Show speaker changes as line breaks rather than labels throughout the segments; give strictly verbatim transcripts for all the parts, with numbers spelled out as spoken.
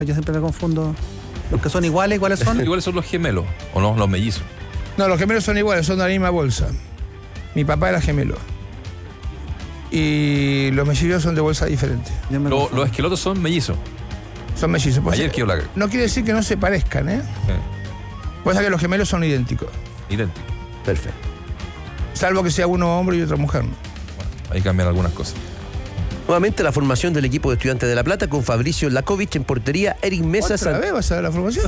Yo siempre me confundo. Los que son iguales, ¿cuáles son?
Iguales son los gemelos, ¿o no? Los mellizos.
No, los gemelos son iguales, son de la misma bolsa. Mi papá era gemelo. Y los mellizos son de bolsa diferente.
Lo, los esquelotos son mellizos.
Son mellizos.
Ayer que hablar.
No quiere decir que no se parezcan, ¿eh? Sí. Pasa que los gemelos son idénticos.
Idénticos.
Perfecto.
Salvo que sea uno hombre y otro mujer.
Bueno, ahí cambian algunas cosas.
Nuevamente la formación del equipo de Estudiantes de La Plata con Fabricio Lakovic en portería, Eric Mesa.
¿Otra vez vas a ver la formación?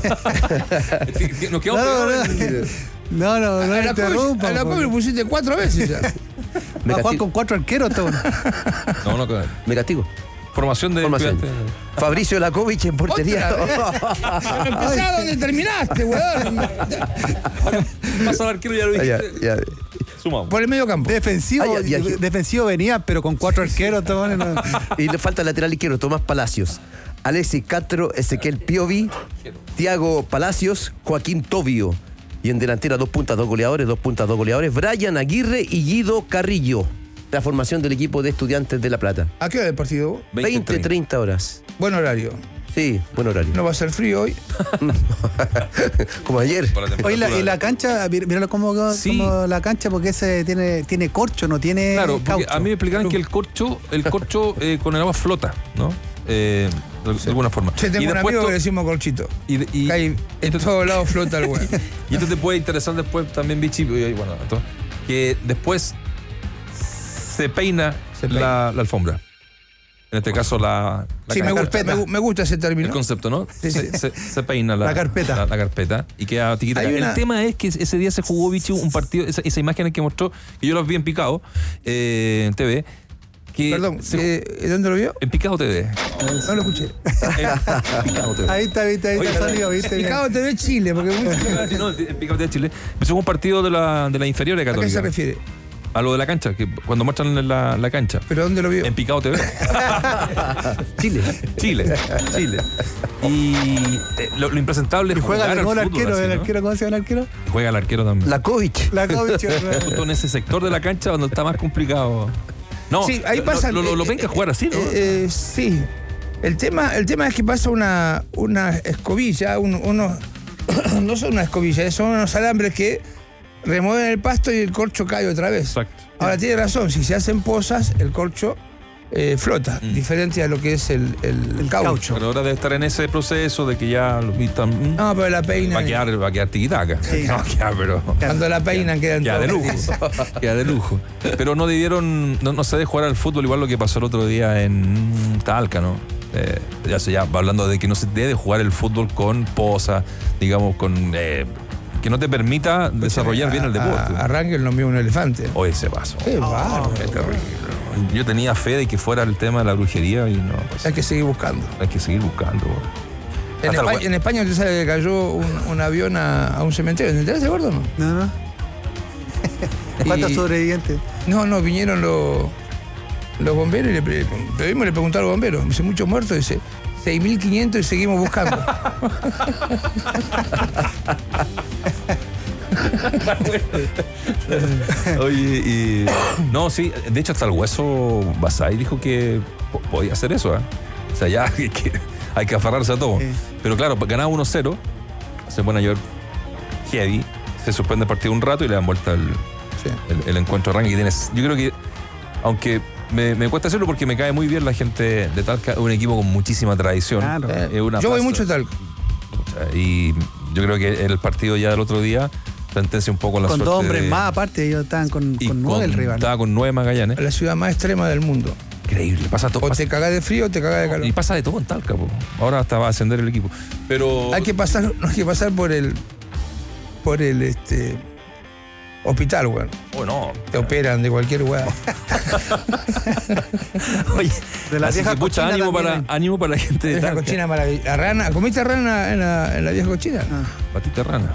Nos quedamos
no, no, no, no, no,
a
interrumpa.
A la Kovic lo pusiste cuatro veces ya.
Va a jugar con cuatro arqueros todo.
No, no, no.
Me castigo.
Formación de
Formación. Fabricio Lakovic en portería.
Empezá donde terminaste, weón.
Pasa al arquero, ya lo dijiste.
Ya, ya.
Sumamos. Por el medio campo.
Defensivo,
Ah, ya, ya.
defensivo venía, pero con cuatro arqueros. Todo, no.
Y le falta el lateral izquierdo, Tomás Palacios, Alexis Castro, Ezequiel Piovi, Tiago Palacios, Joaquín Tobio. Y en delantera dos puntas, dos goleadores, dos puntas, dos goleadores, Brian Aguirre y Guido Carrillo. La formación del equipo de Estudiantes de La Plata.
¿A qué hora el partido?
veinte, treinta horas.
Buen horario.
Sí, buen horario.
No va a ser frío hoy.
Como ayer.
Oye, la, y la cancha, míralo como,
sí.
como la cancha, porque ese tiene, tiene corcho, no tiene
Claro, porque
caucho.
a mí me explicaban que el corcho, el corcho eh, con el agua flota, ¿no? Eh, de, sí. de alguna forma.
Che, tengo
y
un
después
amigo
to...
que le decimos corchito.
Y, y,
Ahí, en todos lados flota el huevo.
Y esto te puede interesar después también, Vichy, bueno, esto, que después se peina, se peina. La, la alfombra. En este caso, la, la
sí, me gusta, me, me gusta ese término.
El concepto, ¿no?
Sí, sí.
Se, se, se peina la,
la carpeta.
La, la carpeta y queda tiquita. Una... El tema es que ese día se jugó, Vichy, un partido, esa, esa imagen que mostró, que yo los vi en Picado, eh, en T V. Que
Perdón,
se...
eh, ¿dónde lo vio?
En Picado T V.
No lo escuché.
En Picado T V.
Ahí está, viste, ahí está el sonido, viste.
Picado T V Chile, porque
no, en Picado T V Chile. Empezó un partido de la, de la inferior de Católica.
¿A qué se refiere?
A lo de la cancha, que cuando muestran la, la cancha.
¿Pero dónde lo vio?
En Picado T V.
Chile.
Chile. Chile. Y eh, lo, lo impresentable es
juega
jugar
el
al
arquero,
fútbol,
el
así,
arquero,
¿no?
¿cómo se llama el arquero?
Juega el arquero también.
Lakovic.
Lakovic.
Justo en ese sector de la cancha donde está más complicado. No,
sí, ahí pasa.
Lo, lo, lo ven que jugar así, ¿no?
Eh, eh, sí. El tema, el tema es que pasa una, una escobilla, un, unos, no son una escobilla, son unos alambres que remueven el pasto y el corcho cae otra vez.
Exacto.
Ahora tiene razón, si se hacen pozas, el corcho eh, flota, mm. diferente a lo que es el, el, el caucho.
Pero ahora debe estar en ese proceso de que ya lo están.
No, pero la peinan.
Va a quedar, va a quedar tiquitaca.
Sí.
No, queda, pero.
Cuando la peinan quedan
queda de lujo. Queda de lujo. Pero no debieron, no, no se debe jugar al fútbol igual lo que pasó el otro día en Talca, ¿no? Eh, ya se ya va hablando de que no se debe jugar el fútbol con posa, digamos, con. Eh, que no te permita pues desarrollar a, bien el deporte.
Arranque el nombre de un elefante.
Oye, ese paso.
Qué bárbaro.
Es terrible. Yo tenía fe de que fuera el tema de la brujería y no. Pues,
hay que seguir buscando.
Hay que seguir buscando.
En España, en España usted sabe que cayó un, un avión a, a un cementerio. ¿Te enteraste, gordo o no?
No, no. ¿Cuántos sobrevivientes?
No, no, vinieron los, los bomberos y le, le, le, le preguntaron a los bomberos. Dice, muchos muertos. Dice, seis mil quinientos y seguimos buscando.
Oye, y. No, sí, de hecho, hasta el hueso Basay dijo que podía hacer eso, ¿eh? O sea, ya hay que, hay que aferrarse a todo. Sí. Pero claro, ganaba uno cero, se pone a llover heavy, se suspende el partido un rato y le dan vuelta el, sí. el, el encuentro de ranking que tienes. Yo creo que, aunque. Me, me cuesta hacerlo porque me cae muy bien la gente de Talca, es un equipo con muchísima tradición.
Claro. Eh, es una yo voy mucho a Talca.
Y yo creo que el partido ya del otro día sentencia un poco la
con
suerte.
Con dos hombres
de,
más, aparte, ellos estaban con, con nueve
con,
el rival.
Estaba con nueve Magallanes.
La ciudad más extrema del mundo.
Increíble, pasa todo.
O
pasa,
te cagás de frío o te cagás de calor.
Y pasa de todo en Talca, po. Ahora hasta va a ascender el equipo. Pero.
Hay que pasar, no hay que pasar por el. por el este. hospital, weón.
Oh, no.
Te operan de cualquier weón.
Oye, de la
así
vieja
que mucha ánimo para,
hay.
ánimo para la gente de
la vieja cochina maravillosa. La rana, ¿comiste rana en la, en la vieja cochina?
Ah. Patita rana.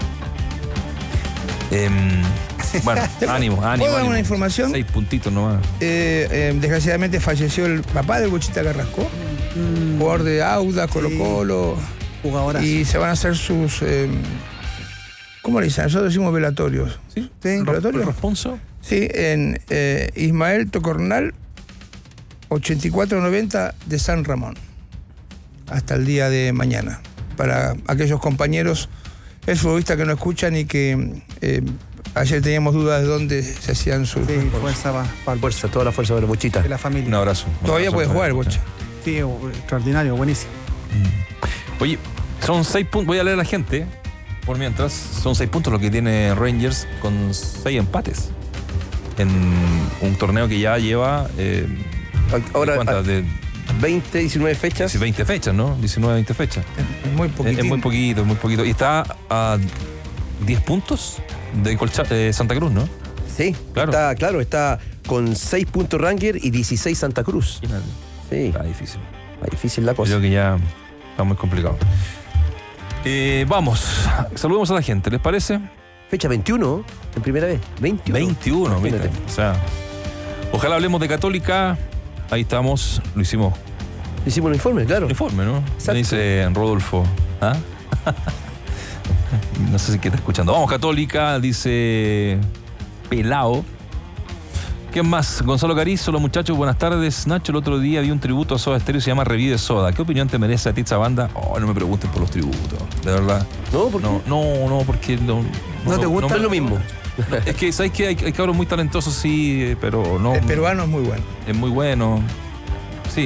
Eh, bueno, ánimo, ánimo.
¿Puedo dar
ánimo.
una información?
Seis puntitos nomás.
Eh, eh, desgraciadamente falleció el papá del Bochita Carrasco, mm. jugador de Auda, Colo Colo.
Sí. Jugadorazo.
Y se van a hacer sus. Eh, ¿Cómo le dicen? Nosotros decimos velatorios.
¿Sí?
¿Sí? ¿Velatorios?
¿Responso?
Sí, en eh, Ismael Tocornal, ochenta y cuatro noventa de San Ramón. hasta el día de mañana. Para aquellos compañeros, el futbolista que no escuchan y que eh, ayer teníamos dudas de dónde se hacían sus...
Sí, fuerza para pa,
Fuerza, toda la fuerza de la Bochita.
de la familia.
Un abrazo. Un
Todavía
abrazo
puede
para-
jugar, Bocha.
Sí, extraordinario, buenísimo.
Oye, son seis puntos. Voy a leer a la gente. Por mientras, son seis puntos lo que tiene Rangers con seis empates. En un torneo que ya lleva. Eh,
Ahora,
¿cuántas? De
veinte, diecinueve fechas.
veinte fechas, ¿no? diecinueve, veinte fechas.
Es muy
Es,
poquito.
es muy poquito, es muy poquito. Y está a diez puntos de Colcha- eh, Santa Cruz, ¿no?
Sí,
Claro.
Está, claro, está con seis puntos Ranger y dieciséis Santa Cruz. Sí,
Está difícil.
está difícil la cosa.
Creo que ya está muy complicado. Eh, vamos, saludemos a la gente, ¿les parece?
Fecha veintiuno, en primera vez. veintiuno.
veintiuno, ¿viste?
Imagínate.
O sea, ojalá hablemos de Católica. Ahí estamos, lo hicimos
Hicimos un informe, claro.
uniforme, ¿no?
Exacto.
Me dice Rodolfo. ¿Ah? No sé si qué está escuchando. Vamos, Católica, dice Pelao. ¿Quién más? Gonzalo Carizo, los muchachos, buenas tardes. Nacho, el otro día vi un tributo a Soda Stereo, se llama Revive Soda. ¿Qué opinión te merece a ti esa banda? Oh, no me pregunten por los tributos, de verdad.
No, porque
No, no, no, porque no.
¿No te gusta?
me-
es lo mismo.
Es que, ¿sabes qué? Hay, hay cabros muy talentosos, sí, eh, pero no.
El peruano es muy bueno.
Es muy bueno. Sí.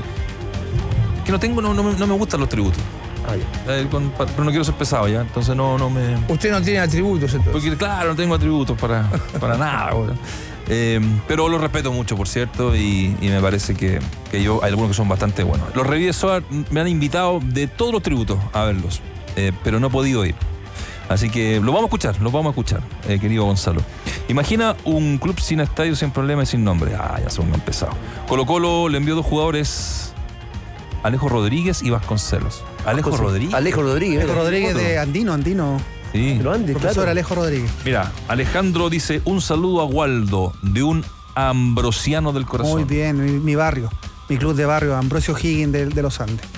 Es que no tengo, no, no, me- no me gustan los tributos.
Ah, ya.
Eh, con- pa- pero no quiero ser pesado ya, entonces no, no me.
Usted no tiene atributos entonces.
Porque claro, no tengo atributos para, para nada, güey. Eh, pero los respeto mucho, por cierto, y, y me parece que, que yo hay algunos que son bastante buenos. Los Revive Soda me han invitado de todos los tributos a verlos, eh, pero no he podido ir. Así que lo vamos a escuchar, lo vamos a escuchar, eh, querido Gonzalo. Imagina un club sin estadio, sin problema y sin nombre. Ah, ya son empezados. Colo Colo le envió dos jugadores, Alejo Rodríguez y Vasconcelos. Alejo
Cosa-
Rodríguez.
Alejo Rodríguez.
Alejo
mira.
Rodríguez
otro.
de Andino, Andino.
Sí.
Pero ande,
Profesor
claro.
Alejo Rodríguez.
Mira, Alejandro dice, un saludo a Waldo, de un ambrosiano del corazón.
Muy bien, mi, mi barrio. Mi club de barrio, Ambrosio Higgins de, de los Andes.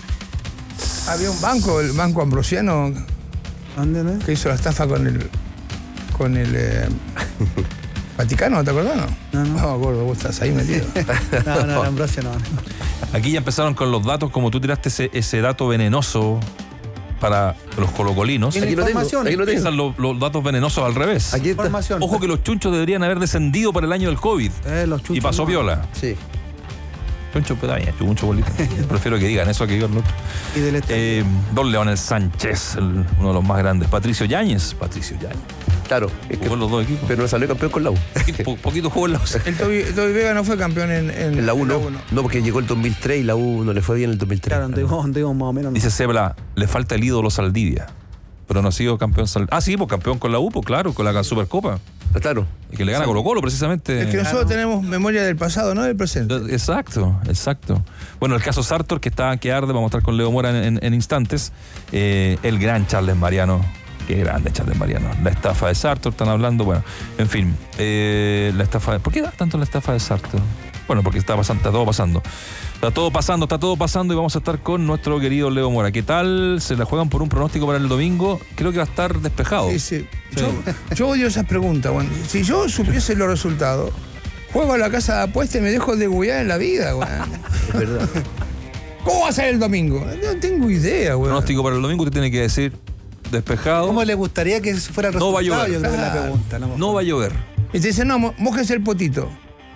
Había un banco, el Banco Ambrosiano,
¿Dónde, no?
que hizo la estafa con el con el eh, Vaticano, ¿te acordás? No,
No, no.
no, gordo, vos estás ahí metido.
No, no, Ambrosio no.
Aquí ya empezaron con los datos, como tú tiraste ese, ese dato venenoso para los colocolinos.
Tiene
Aquí lo tengo,
información.
aquí lo tengo.
Piensan los, los datos venenosos al revés.
Aquí está.
Información.
Ojo que los chunchos deberían haber descendido para el año del COVID.
Eh, los chuchos
Y pasó
no.
viola.
Sí.
Chuncho pedaña, chuncho bolita. Prefiero que digan eso a que digan lo otro.
Y del este.
Eh, Don Leonel Sánchez, el- uno de los más grandes. Patricio Yáñez. Patricio Yáñez.
Claro. Es que-
Jugó en los dos equipos.
pero no salió campeón con la U.
Po- poquito jugó en los.
El Toby, Toby Vega no fue campeón en, en,
En la U no.
uno.
No, porque llegó el dos mil tres y la U no le fue bien el dos mil tres.
Claro, anduvimos, anduvimos más o menos.
Dice Sebla, le falta el ídolo Saldivia. Pero no ha sido campeón Saldivia. Ah, sí, pues campeón con la U, pues claro, con la Supercopa.
Claro.
Y que le gana Colo Colo, precisamente.
Es que nosotros
Claro.
tenemos memoria del pasado, no del presente.
Exacto, exacto. Bueno, el caso Sartor, que está que arde, vamos a estar con Leo Mora en, en- en instantes. Eh, el gran Charles Mariano. Qué grande Charles Mariano. La estafa de Sartor, están hablando. Bueno, en fin. eh, la estafa de, ¿por qué da tanto la estafa de Sartor? Bueno, porque está, pasando, está todo pasando. Está todo pasando, está todo pasando y vamos a estar con nuestro querido Leo Mora. ¿Qué tal? ¿Se la juegan por un pronóstico para el domingo? Creo que va a estar despejado.
Sí, sí. Yo, yo odio esas preguntas, bueno. Si yo supiese los resultados, juego a la casa de apuesta y me dejo de degüellar en la vida, weón.
Es verdad.
¿Cómo va a ser el domingo? No tengo idea, weón.
Pronóstico para el domingo, usted tiene que decir despejado.
¿Cómo le gustaría que fuera el
No va a
resultado?
llover.
Yo creo que es la
Claro.
pregunta.
No va a llover.
Y te dicen, no, mo- mójese el potito.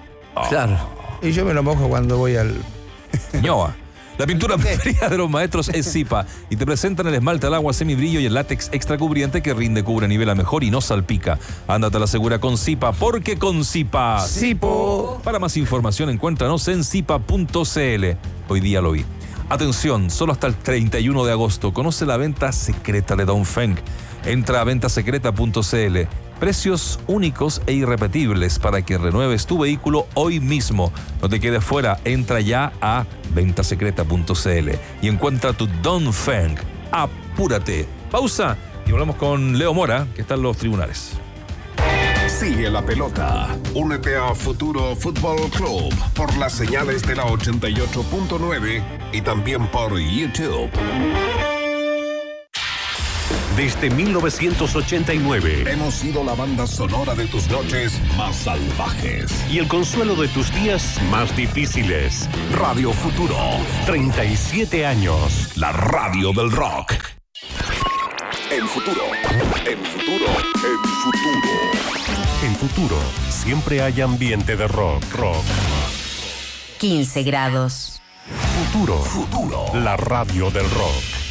Claro.
Y yo me lo mojo cuando voy al...
Ñoa. La pintura preferida de los maestros es Zipa y te presentan el esmalte al agua semibrillo y el látex extra cubriente que rinde, cubre, nivela mejor y no salpica. Ándate a la segura con Zipa, porque con Zipa.
Zipo.
Para más información encuéntranos en zipa punto cl. Hoy día lo vi. Atención, solo hasta el treinta y uno de agosto. Conoce la venta secreta de Dongfeng. Entra a ventasecreta punto cl. Precios únicos e irrepetibles para que renueves tu vehículo hoy mismo. No te quedes fuera, entra ya a ventasecreta punto cl y encuentra tu Dongfeng. Apúrate. Pausa y volvemos con Leo Mora, que está en los tribunales.
Sigue la pelota. Únete a Futuro Fútbol Club por las señales de la ochenta y ocho punto nueve y también por YouTube.
desde mil novecientos ochenta y nueve.
Hemos sido la banda sonora de tus noches más salvajes.
Y el consuelo de tus días más difíciles.
Radio Futuro.
treinta y siete años.
La radio del rock. En Futuro. En Futuro. En Futuro.
En Futuro, siempre hay ambiente de rock. Rock.
quince grados.
Futuro.
Futuro.
La radio del rock.